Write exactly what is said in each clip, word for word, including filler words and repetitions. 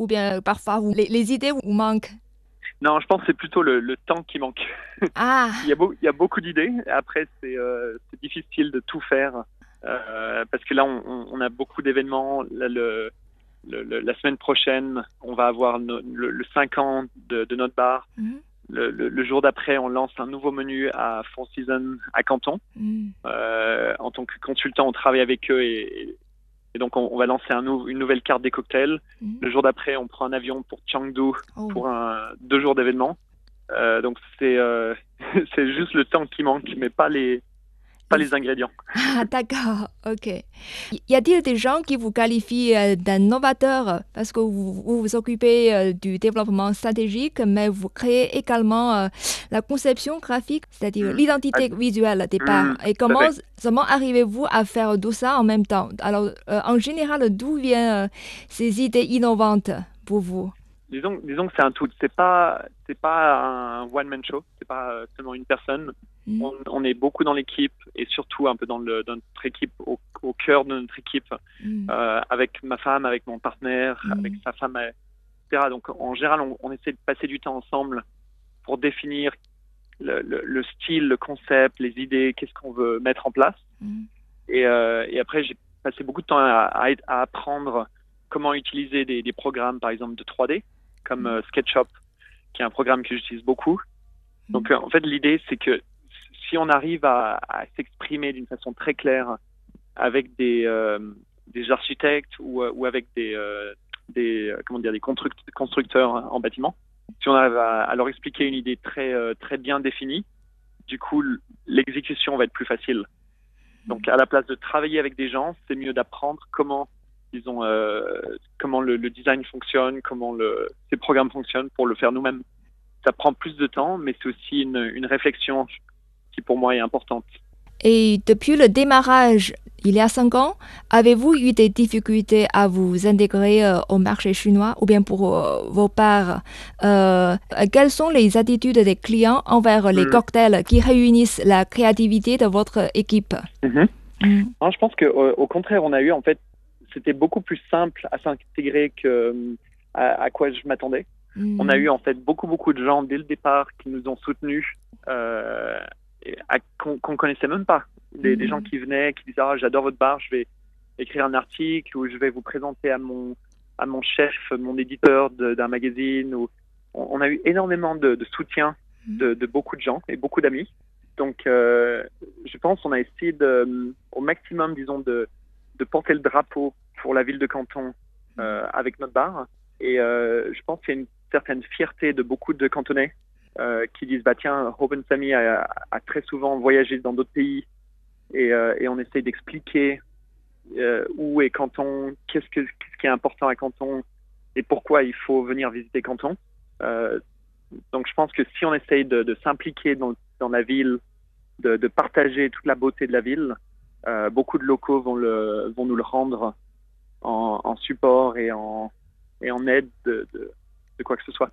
ou bien parfois vous, les, les idées vous manquent? Non, je pense que c'est plutôt le, le temps qui manque. il, y Ah, a beau- il y a beaucoup d'idées. Après, c'est euh, c'est difficile de tout faire euh, parce que là, on, on- on a beaucoup d'événements. Là, le, le- le- la semaine prochaine, on va avoir no- le, le cinq ans de, de notre bar. mhm, Le, le- le jour d'après, on lance un nouveau menu à Four Seasons à Canton. mhm. Euh, en tant que consultant, on travaille avec eux et, et donc on, on va lancer un nou- une nouvelle carte des cocktails. Mhm. Le jour d'après, on prend un avion pour Chengdu Oh. pour un, deux jours d'événements. Euh, donc c'est euh, c'est juste le temps qui manque, mais pas les pas Les- les ingrédients. Ah, d'accord, ok. Y y a-t-il des gens qui vous qualifient euh, d'un novateur parce que vous vous, vous occupez euh, du développement stratégique, mais vous créez également euh, la conception graphique, c'est-à-dire Hmm. Ah, l'identité visuelle des hmm, bars. Et tout à comment, fait. comment arrivez-vous à faire tout ça en même temps? Alors, euh, en général, d'où viennent euh, ces idées innovantes pour vous? Disons, disons que c'est un tout. C'est pas c'est pas un one man show. C'est pas euh, seulement une personne. Hmm, On, on est beaucoup dans l'équipe et surtout un peu dans, le, dans notre équipe, au, au cœur de notre équipe, hmm, euh, avec ma femme, avec mon partenaire, avec hmm, sa femme, et cetera. Donc en général, on, on essaie de passer du temps ensemble pour définir le, le, le style, le concept, les idées, qu'est-ce qu'on veut mettre en place. hmm, Et, euh, et après, j'ai passé beaucoup de temps à, à, à apprendre comment utiliser des, des programmes, par exemple, de trois D, comme hmm, euh, SketchUp, qui est un programme que j'utilise beaucoup. hmm, Donc, euh, en fait, l'idée, c'est que si on arrive à, à s'exprimer d'une façon très claire avec des, euh, des architectes ou, ou avec des, euh, des, euh, comment dire, des construct- constructeurs en bâtiment, si on arrive à, à leur expliquer une idée très, euh, très bien définie, du coup, l'exécution va être plus facile. Donc, à la place de travailler avec des gens, c'est mieux d'apprendre comment, disons, euh, comment le, le design fonctionne, comment le, ces programmes fonctionnent pour le faire nous-mêmes. Ça prend plus de temps, mais c'est aussi une, une réflexion qui, pour moi, est importante. Et depuis le démarrage, il y a cinq ans, avez-vous eu des difficultés à vous intégrer euh, au marché chinois ou bien pour euh, vos parts, euh, quelles sont les attitudes des clients envers les Mm. cocktails qui réunissent la créativité de votre équipe? Mhm. Mm, Non, je pense qu'au au contraire, on a eu, en fait, c'était beaucoup plus simple à s'intégrer que à, à quoi je m'attendais. On a mm, eu, en fait, beaucoup, beaucoup de gens dès le départ qui nous ont soutenus, euh, et à- qu'on qu'on connaissait même pas. Des, des gens mm, qui venaient, qui disaient, ah, j'adore votre bar, je vais écrire un article ou je vais vous présenter à mon, à mon chef, mon éditeur de- d'un magazine. Ou... On, on a eu énormément de, de soutien mm, de, de beaucoup de gens et beaucoup d'amis. Donc, euh, je pense qu'on a essayé de, au maximum, disons, de, de porter le drapeau pour la ville de Canton euh, avec notre bar. Et euh, je pense qu'il y a une certaine fierté de beaucoup de Cantonais euh, qui disent, bah tiens, Robin Samy a, a très souvent voyagé dans d'autres pays et, euh, et on essaye d'expliquer euh, où est Canton, qu'est-ce, que, qu'est-ce qui est important à Canton et pourquoi il faut venir visiter Canton. Euh, donc je pense que si on essaye de, de s'impliquer dans, dans la ville, de, de partager toute la beauté de la ville, euh, beaucoup de locaux vont, le, vont nous le rendre en, en support et en, et en aide de, de, de quoi que ce soit.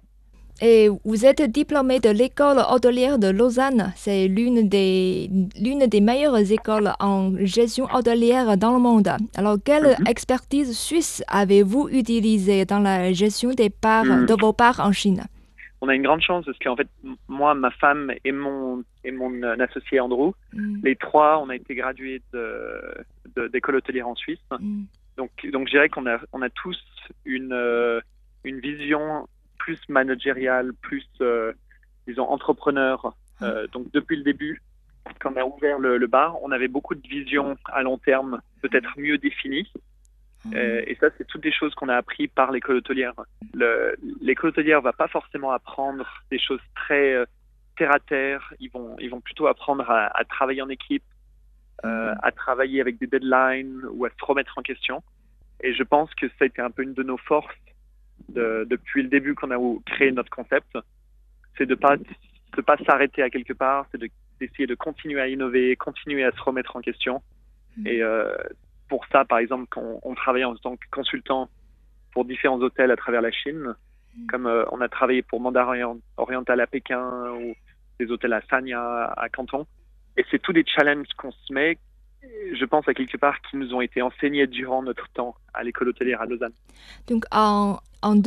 Et vous êtes diplômé de l'école hôtelière de Lausanne. C'est l'une des, l'une des meilleures écoles en gestion hôtelière dans le monde. Alors, quelle Mhm. expertise suisse avez-vous utilisée dans la gestion des parts, Mm. de vos parts en Chine? On a une grande chance parce qu'en fait, m- moi, ma femme et mon, et mon euh, associé Andrew, Mm, les trois, on a été gradués de, de, d'école hôtelière en Suisse. mm, Donc, donc je dirais qu'on a, on a tous une, euh, une vision plus managériale, plus, euh, disons, entrepreneur. Euh, donc, depuis le début, quand on a ouvert le, le bar, on avait beaucoup de visions à long terme, peut-être mieux définies. Euh, mm, et ça, c'est toutes des choses qu'on a appris par l'école hôtelière. Le, l'école hôtelière va pas forcément apprendre des choses très euh, terre à terre. Ils vont, ils vont plutôt apprendre à, à travailler en équipe, euh, mm. à travailler avec des deadlines ou à se remettre en question. Et je pense que ça a été un peu une de nos forces de, depuis le début qu'on a créé notre concept. C'est de pas, de pas s'arrêter à quelque part, c'est de, d'essayer de continuer à innover, continuer à se remettre en question. Et euh, pour ça, par exemple, quand on, on travaille en tant que consultant pour différents hôtels à travers la Chine, comme euh, on a travaillé pour Mandarin Oriental à Pékin ou des hôtels à Sanya, à Canton. Et c'est tous des challenges qu'on se met, je pense à quelque part, qui nous ont été enseignés durant notre temps à l'école hôtelière à Lausanne. Donc, en, en